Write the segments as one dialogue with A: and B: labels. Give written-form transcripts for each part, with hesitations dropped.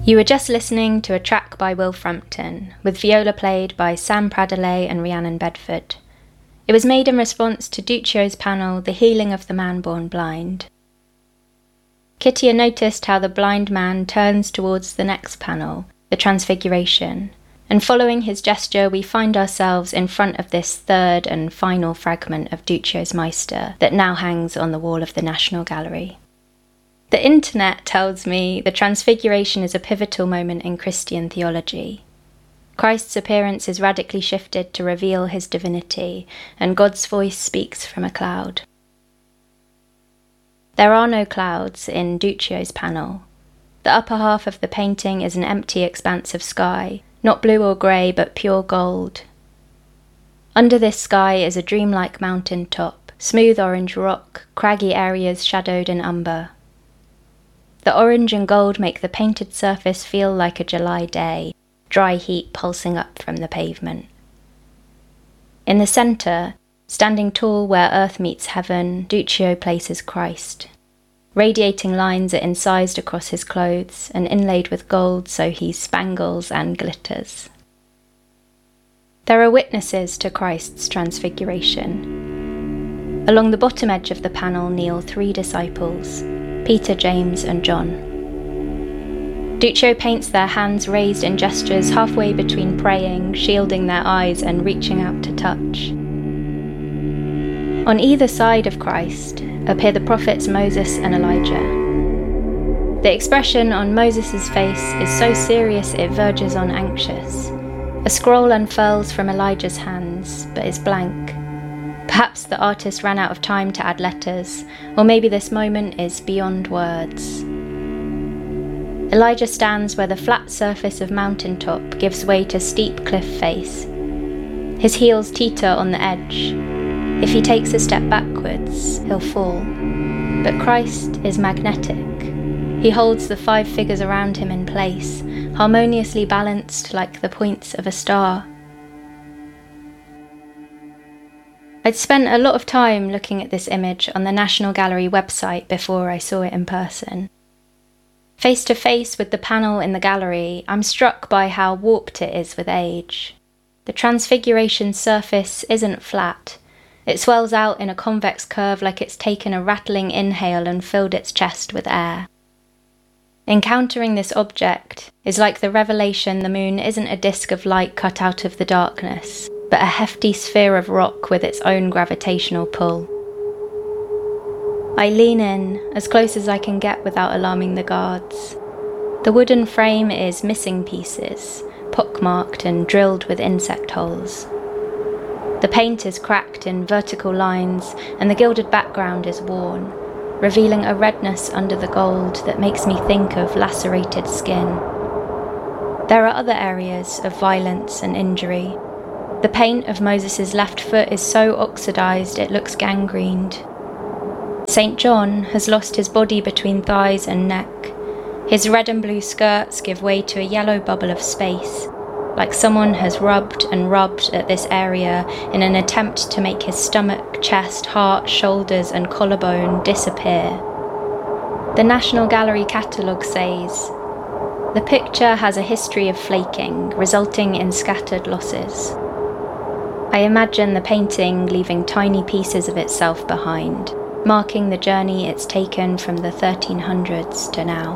A: You were just listening to a track by Will Frampton, with viola played by Sam Pradelay and Rhiannon Bedford. It was made in response to Duccio's panel, The Healing of the Man Born Blind. Kittia noticed how the blind man turns towards the next panel, the Transfiguration, and following his gesture we find ourselves in front of this third and final fragment of Duccio's Meister that now hangs on the wall of the National Gallery. The internet tells me the Transfiguration is a pivotal moment in Christian theology. Christ's appearance is radically shifted to reveal his divinity, and God's voice speaks from a cloud. There are no clouds in Duccio's panel. The upper half of the painting is an empty expanse of sky, not blue or grey but pure gold. Under this sky is a dreamlike mountain top, smooth orange rock, craggy areas shadowed in umber. The orange and gold make the painted surface feel like a July day, dry heat pulsing up from the pavement. In the centre, standing tall where earth meets heaven, Duccio places Christ. Radiating lines are incised across his clothes and inlaid with gold so he spangles and glitters. There are witnesses to Christ's transfiguration. Along the bottom edge of the panel kneel 3 disciples, Peter, James and John. Duccio paints their hands raised in gestures halfway between praying, shielding their eyes and reaching out to touch. On either side of Christ appear the prophets Moses and Elijah. The expression on Moses' face is so serious it verges on anxious. A scroll unfurls from Elijah's hands, but is blank. Perhaps the artist ran out of time to add letters, or maybe this moment is beyond words. Elijah stands where the flat surface of mountaintop gives way to steep cliff face. His heels teeter on the edge. If he takes a step backwards, he'll fall. But Christ is magnetic. He holds the 5 figures around him in place, harmoniously balanced like the points of a star. I'd spent a lot of time looking at this image on the National Gallery website before I saw it in person. Face to face with the panel in the gallery, I'm struck by how warped it is with age. The Transfiguration surface isn't flat. It swells out in a convex curve like it's taken a rattling inhale and filled its chest with air. Encountering this object is like the revelation the moon isn't a disk of light cut out of the darkness, but a hefty sphere of rock with its own gravitational pull. I lean in, as close as I can get without alarming the guards. The wooden frame is missing pieces, pockmarked and drilled with insect holes. The paint is cracked in vertical lines, and the gilded background is worn, revealing a redness under the gold that makes me think of lacerated skin. There are other areas of violence and injury. The paint of Moses' left foot is so oxidized it looks gangrened. St. John has lost his body between thighs and neck. His red and blue skirts give way to a yellow bubble of space, like someone has rubbed and rubbed at this area in an attempt to make his stomach, chest, heart, shoulders and collarbone disappear. The National Gallery catalogue says, "The picture has a history of flaking, resulting in scattered losses." I imagine the painting leaving tiny pieces of itself behind, marking the journey it's taken from the 1300s to now.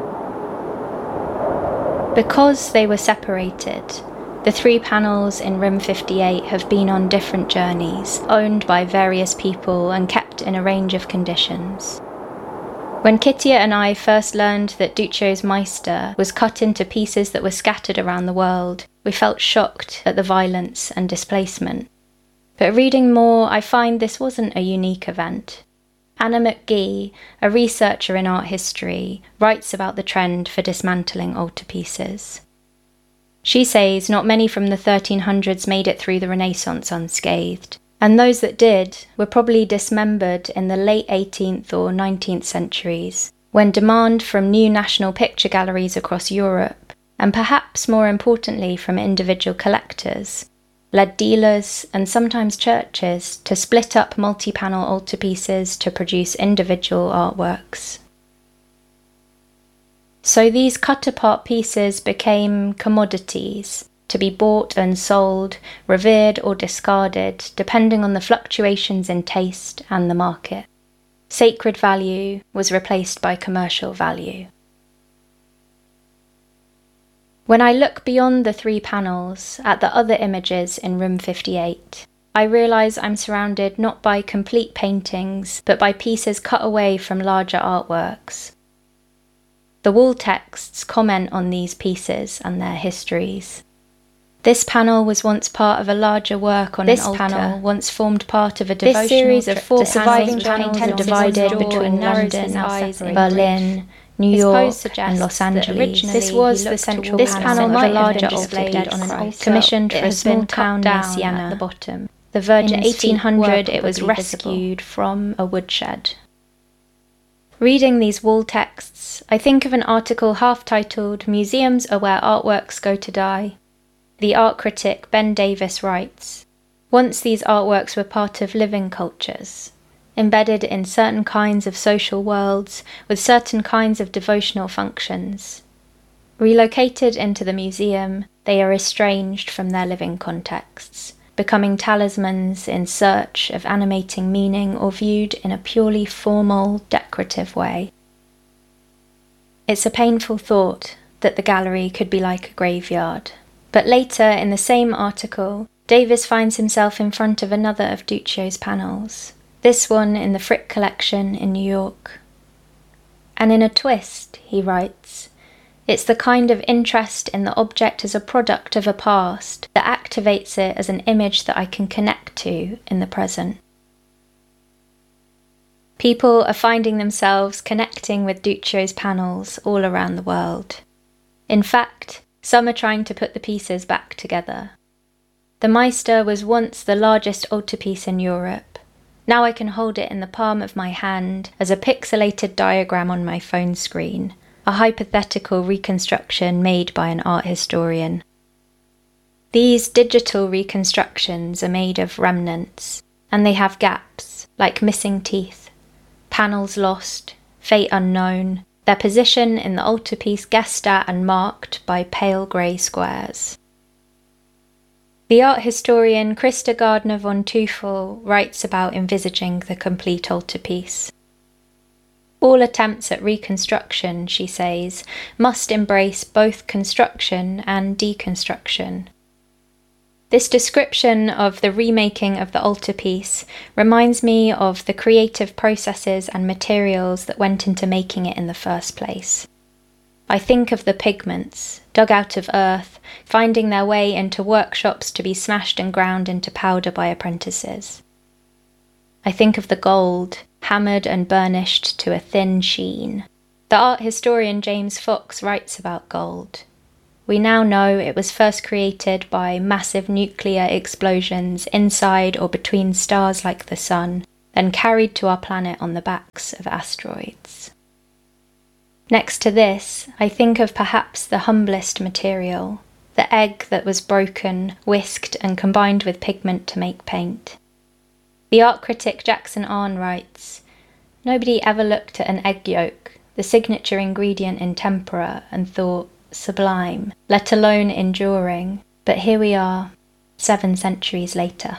A: Because they were separated, the 3 panels in Room 58 have been on different journeys, owned by various people and kept in a range of conditions. When Kittia and I first learned that Duccio's Meister was cut into pieces that were scattered around the world, we felt shocked at the violence and displacement. But reading more, I find this wasn't a unique event. Anna McGee, a researcher in art history, writes about the trend for dismantling altarpieces. She says not many from the 1300s made it through the Renaissance unscathed, and those that did were probably dismembered in the late 18th or 19th centuries, when demand from new national picture galleries across Europe, and perhaps more importantly from individual collectors, led dealers and sometimes churches to split up multi-panel altarpieces to produce individual artworks. So these cut-apart pieces became commodities, to be bought and sold, revered or discarded, depending on the fluctuations in taste and the market. Sacred value was replaced by commercial value. When I look beyond the 3 panels at the other images in room 58, I realise I'm surrounded not by complete paintings, but by pieces cut away from larger artworks. The wall texts comment on these pieces and their histories. This panel was once part of a larger work on an altar. This panel once formed part of a devotional. This series of 4 surviving panels are divided between London, Berlin, New York, and Los Angeles. This was the central panel of a larger altar on an altar commissioned for a small town near Siena at the bottom. The Virgin's in 1800 it was rescued from a woodshed. Reading these wall texts, I think of an article half-titled "Museums are where artworks go to die." The art critic Ben Davis writes, "Once these artworks were part of living cultures, embedded in certain kinds of social worlds with certain kinds of devotional functions. Relocated into the museum, they are estranged from their living contexts, becoming talismans in search of animating meaning or viewed in a purely formal, decorative way." It's a painful thought that the gallery could be like a graveyard. But later in the same article, Davis finds himself in front of another of Duccio's panels, this one in the Frick collection in New York. And in a twist, he writes, it's the kind of interest in the object as a product of a past that activates it as an image that I can connect to in the present. People are finding themselves connecting with Duccio's panels all around the world. In fact, some are trying to put the pieces back together. The Meister was once the largest altarpiece in Europe. Now I can hold it in the palm of my hand as a pixelated diagram on my phone screen, a hypothetical reconstruction made by an art historian. These digital reconstructions are made of remnants, and they have gaps, like missing teeth, panels lost, fate unknown, their position in the altarpiece guessed at and marked by pale grey squares. The art historian Christa Gardner von Teufel writes about envisaging the complete altarpiece. All attempts at reconstruction, she says, must embrace both construction and deconstruction. This description of the remaking of the altarpiece reminds me of the creative processes and materials that went into making it in the first place. I think of the pigments, dug out of earth, finding their way into workshops to be smashed and ground into powder by apprentices. I think of the gold, hammered and burnished to a thin sheen. The art historian James Fox writes about gold. We now know it was first created by massive nuclear explosions inside or between stars like the Sun, then carried to our planet on the backs of asteroids. Next to this, I think of perhaps the humblest material, the egg that was broken, whisked and combined with pigment to make paint. The art critic Jackson Arne writes, "Nobody ever looked at an egg yolk, the signature ingredient in tempera, and thought, sublime, let alone enduring, but here we are, 7 centuries later."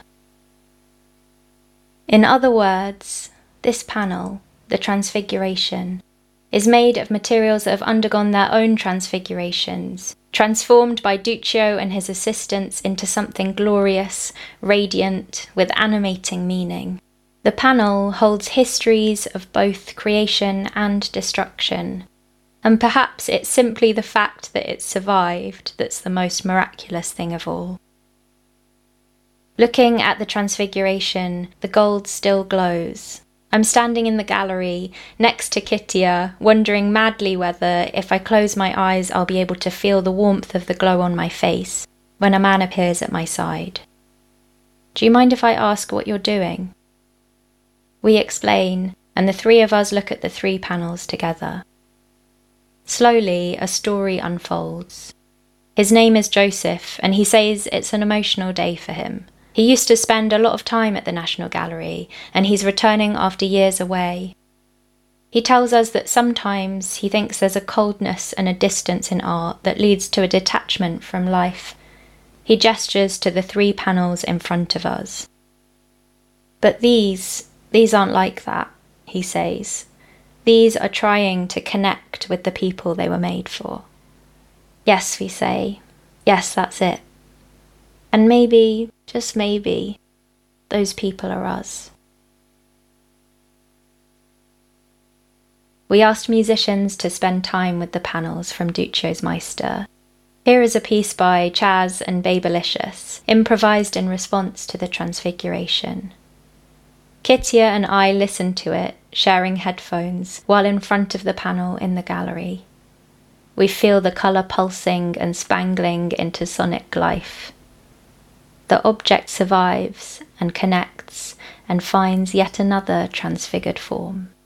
A: In other words, this panel, the Transfiguration, is made of materials that have undergone their own transfigurations, transformed by Duccio and his assistants into something glorious, radiant, with animating meaning. The panel holds histories of both creation and destruction, and perhaps it's simply the fact that it survived that's the most miraculous thing of all. Looking at the Transfiguration, the gold still glows. I'm standing in the gallery, next to Kittia, wondering madly whether, if I close my eyes, I'll be able to feel the warmth of the glow on my face, when a man appears at my side. "Do you mind if I ask what you're doing?" We explain, and the 3 of us look at the 3 panels together. Slowly, a story unfolds. His name is Joseph, and he says it's an emotional day for him. He used to spend a lot of time at the National Gallery, and he's returning after years away. He tells us that sometimes he thinks there's a coldness and a distance in art that leads to a detachment from life. He gestures to the 3 panels in front of us. But these aren't like that, he says. These are trying to connect with the people they were made for. Yes, we say. Yes, that's it. And maybe, just maybe, those people are us. We asked musicians to spend time with the panels from Duccio's Meister. Here is a piece by Chaz and Babelicious, improvised in response to the Transfiguration. Kitya and I listened to it, sharing headphones, while in front of the panel in the gallery. We feel the colour pulsing and spangling into sonic life. The object survives and connects and finds yet another transfigured form.